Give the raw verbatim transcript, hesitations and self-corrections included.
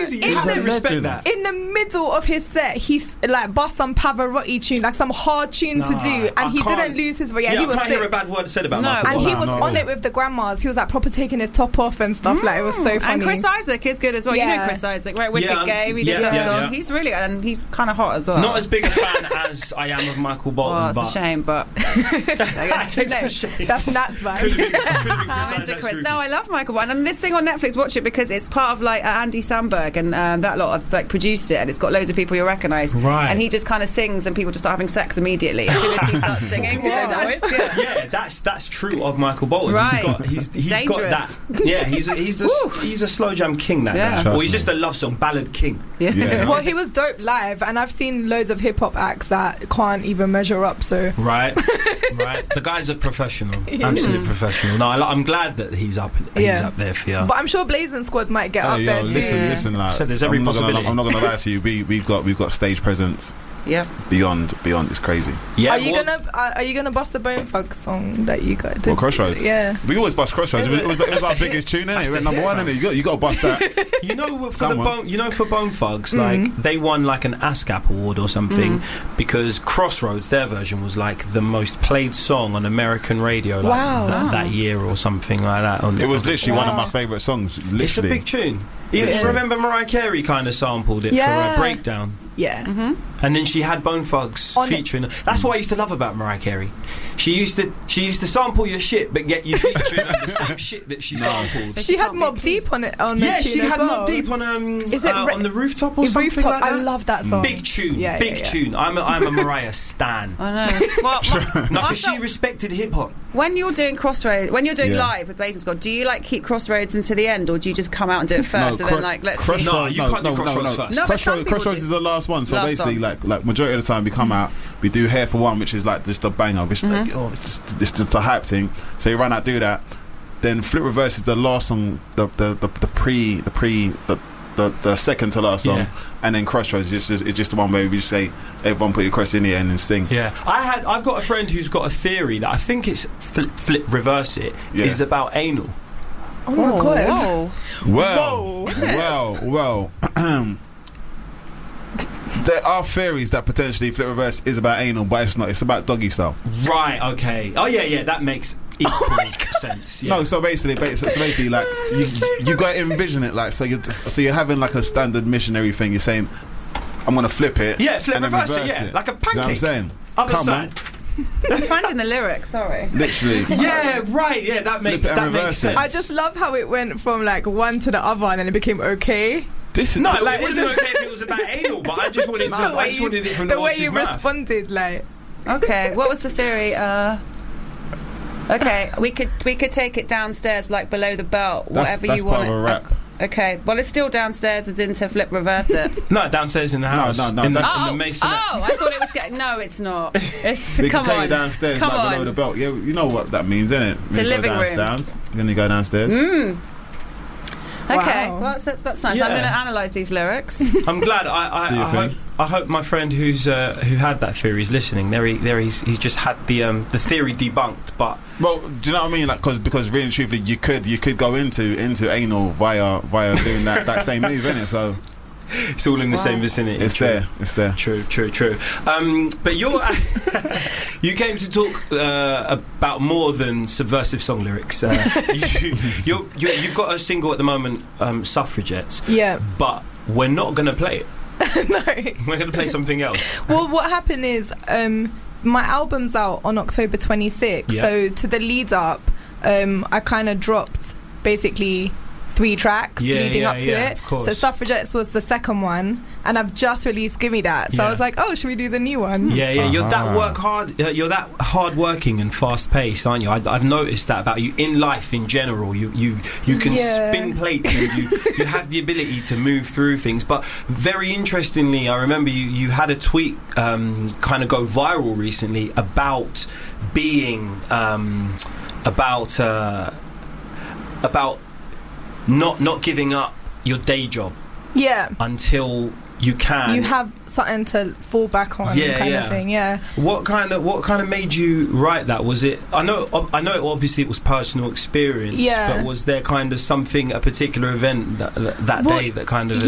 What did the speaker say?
crazy. You in have the, to respect that. In the middle of his set, he's like bust some Pavarotti tune, like some hard tune Nah, to do, and I he can't- didn't lose his voice. Yeah, Yeah, he I was can't sick. hear a bad word said about No. Michael And Bolton. he was no. on it with the grandmas. He was like proper taking his top off and stuff. Like it was so funny. And Chris Isaac is good as well. You Yeah. know Chris Isaac, right? Wicked Yeah, Game. He did yeah, that yeah, song. yeah. He's really, and he's kind of hot as well. Not as big a fan as I am of Michael Bolton, Well, it's but a shame, but It's a shame. That's Nat's vibe. Could have been, could have been Chris I'm into Isaac's Chris. groupie. No, I love Michael Bolton, and this thing on Netflix, watch it because it's part of like uh, Andy Samberg and um, that lot of like produced it, and it's got loads of people you'll recognise. Right. And he just kind of sings, and people just start having sex immediately as soon as he starts singing. Yeah, His that's, voice, yeah. yeah, that's that's true of Michael Bolton. Right. He's got he's, he's got dangerous. that. Yeah, he's a, he's a, he's a slow jam king. That Yeah. guy. Trust Or he's me. just a love song ballad king. Yeah. Yeah. Well, he was dope live, and I've seen loads of hip hop acts that can't even measure up. So Right, right. The guy's a professional, absolute professional. No, I, I'm glad that he's up. He's Yeah. up there for you. but I'm sure Blazing Squad might get up Hey, there yo, too. listen, Yeah. listen, like, So there's every I'm not gonna, possibility. I'm not gonna lie to you. We we've got we've got stage presence Yeah. beyond beyond. It's crazy. yeah, Are you what- gonna are, are you gonna bust the Bone Fug song that you got? Well, Crossroads. Yeah. We always bust Crossroads. It was, it was, it was our biggest tune, innit? That's It the went number hit, one, man. innit? You got you got to bust that. You know, for the Come on. bone, you know, for Bone Thugs, like they won like an ASCAP award or something because Crossroads, their version was like the most played song on American radio, like Wow. that, Wow. that year or something like that. On, It was on- literally one of Wow. my favourite songs. It's a Literally. big tune. Even Yeah. remember Mariah Carey kind of sampled it Yeah. for a breakdown, Yeah. and then she had Bone Thugs On it. featuring. That's what I used to love about Mariah Carey. She used to she used to sample your shit, but get you featuring on the same shit that she sampled. So She had can't be Mob accused. Deep on it on the Yeah, tune she as had well. Mob Deep on um Is it uh, re- on the rooftop or It's something Rooftop. like that. I love that song. Big tune, Yeah, big yeah, yeah. tune. I'm a, I'm a Mariah stan. I know. Well, my- No, I because she felt- respected hip hop. when you're doing Crossroads, when you're doing Yeah. live with Blazing Squad, do you like keep Crossroads until the end, or do you just come out and do it first and Cro- then like let's Crossroads, see? No, you can't do Crossroads first. No, but some Crossroads, people Crossroads do. is the last one. So Last basically, song. like like majority of the time we come out, we do Hair for One, which is like just a banger. Which Mm-hmm. like, oh, it's just, it's just a hype thing. So you run out, do that. Then Flip Reverse is the last song, the the the, the pre the pre the, the the second to last song, Yeah. and then Crossroads is just it's just the one where we just say everyone put your cross in the end and sing. Yeah, I had. I've got a friend who's got a theory that I think it's flip, flip reverse it is Yeah. about anal. Oh my Oh, god. whoa. Well, Whoa. Is it? well, well. There are theories that potentially Flip Reverse is about anal, but it's not. It's about doggy style. Right. Okay. Oh yeah, yeah. That makes equal sense. Yeah. No, so basically, ba- so so basically, like you, you got to envision it, like so you're just, so you're having like a standard missionary thing. You're saying, "I'm gonna flip it, Yeah, flip and then reverse it, reverse yeah, like a You know what I'm pancake. saying? Other Come side. I'm finding the lyrics. Sorry. on, literally. Yeah. Right. Yeah. That makes it that and makes reverse it. sense. I just love how it went from like one to the other and then it became okay. This is No, Like, it would it have been just- okay if it was about anal, but I just wanted to. The I way just you- wanted it from the the way horse's you mouth. responded, like Okay. What was the theory? Uh, okay, we could we could take it downstairs, like below the belt, That's- whatever that's you want. part of a it- rap. Okay. Well, it's still downstairs, as into flip reverse it. No, downstairs in the house. no, no, in the, that's- in the Oh, masonette. oh, I thought it was getting. No, it's not. It's, They come can take on. you downstairs, Come like on. below the belt. Yeah, you know what that means, innit? When a you living go room. downstairs, then you go downstairs. Mm. Okay, Wow. well that's, that's nice. Yeah. I'm going to analyse these lyrics. I'm glad. I, I, Do your I, hope, thing. I hope my friend who's uh, who had that theory is listening. There, he, there he's, he's just had the um, the theory debunked. But Well, do you know what I mean? Like, cause, because really, and truthfully, you could you could go into into anal via via doing that, that same move, innit? So it's all in the Wow. same vicinity. it's True. there, it's there. True, true, true. Um, but you're you came to talk uh, about more than subversive song lyrics. Uh, you, you're, you're, you've got a single at the moment, um, Suffragettes. yeah. But we're not going to play it. No. We're going to play something else. Well, what happened is um, my album's out on October twenty-sixth. Yeah. So to the lead up, um, I kind of dropped basically three tracks Yeah, leading yeah, up to yeah, it. of course. So Suffragettes was the second one, and I've just released Gimme That. So Yeah. I was like, oh, should we do the new one? Yeah, yeah, you're that Uh-huh. work hard. Uh, you're that hard working and fast paced, aren't you? I, I've noticed that about you in life in general. You you you can Yeah. spin plates and you you have the ability to move through things. But very interestingly, I remember you you had a tweet um, kind of go viral recently about being um, about uh, about not not giving up your day job Yeah. until you can. You have something to fall back on, Yeah, kind yeah. of thing. Yeah. What kind of what kind of made you write that? Was it? I know. I know. Obviously, it was personal experience. Yeah. But was there kind of something, a particular event that that, that Well, day that kind of